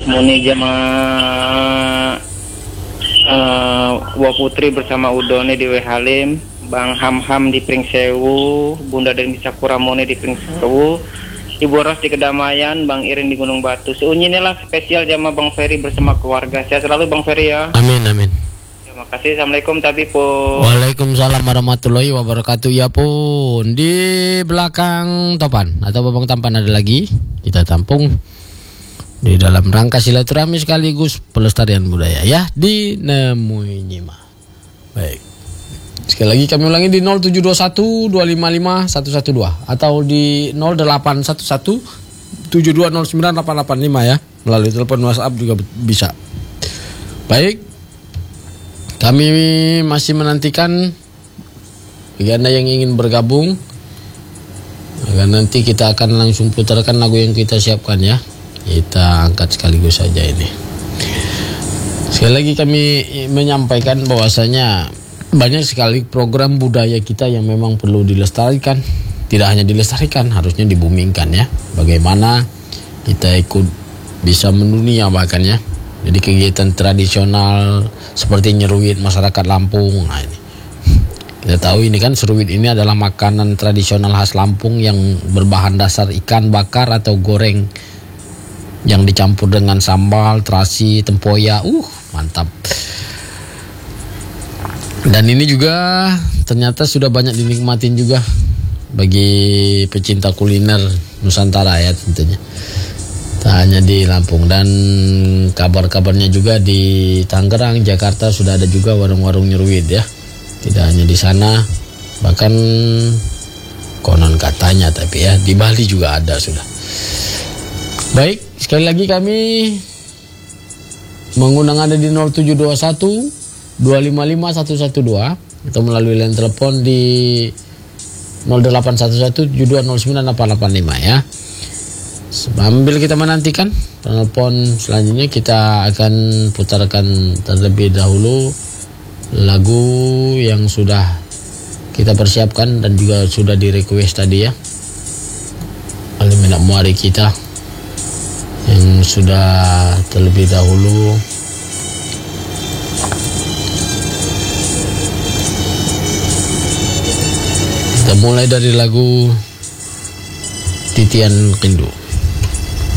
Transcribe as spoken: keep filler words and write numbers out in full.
Muni jamaah uh, Wa Putri bersama Udone di Wehalim, Bang Ham-Ham di Pringsewu, Bunda Dewi Sakura Mone di Pringsewu, Ibu Ros di Kedamaian, Bang Irin di Gunung Batu. Seunyilah spesial jamaah Bang Ferry bersama keluarga. Sehat selalu Bang Ferry ya. Amin amin. Terima kasih. Assalamualaikum tapi pun. Waalaikumsalam warahmatullahi wabarakatuh. Ya pun di belakang Topan atau Babang Tampan ada lagi kita tampung di dalam rangka silaturahmi sekaligus pelestarian budaya ya di Nemui Nyima. Baik. Sekali lagi kami ulangi di nol tujuh dua satu dua lima lima satu satu dua atau di nol delapan satu satu tujuh dua nol sembilan delapan delapan lima ya. Melalui telepon WhatsApp juga bisa. Baik. Kami masih menantikan bagi Anda yang ingin bergabung. Agar nanti kita akan langsung putarkan lagu yang kita siapkan ya. Kita angkat sekaligus saja ini. Sekali lagi kami menyampaikan bahwasanya banyak sekali program budaya kita yang memang perlu dilestarikan. Tidak hanya dilestarikan, harusnya dibumingkan ya. Bagaimana kita ikut bisa mendunia bahkan ya. Jadi kegiatan tradisional seperti nyeruit masyarakat Lampung. Nah ini kita tahu ini kan seruit ini adalah makanan tradisional khas Lampung yang berbahan dasar ikan bakar atau goreng yang dicampur dengan sambal, terasi, tempoyak. Uh, mantap. Dan ini juga ternyata sudah banyak dinikmatin juga bagi pecinta kuliner Nusantara ya tentunya. Tak hanya di Lampung dan kabar-kabarnya juga di Tangerang, Jakarta sudah ada juga warung-warung nyeruit ya. Tidak hanya di sana, bahkan konon katanya tapi ya di Bali juga ada sudah. Baik, sekali lagi kami mengundang Anda di nol tujuh dua satu dua lima lima satu satu dua atau melalui line telepon di nol delapan satu satu tujuh dua nol sembilan delapan delapan lima ya. Sambil kita menantikan telepon selanjutnya, kita akan putarkan terlebih dahulu lagu yang sudah kita persiapkan dan juga sudah di request tadi ya. Alimenak Muari kita yang sudah terlebih dahulu kita mulai dari lagu Titian Rindu.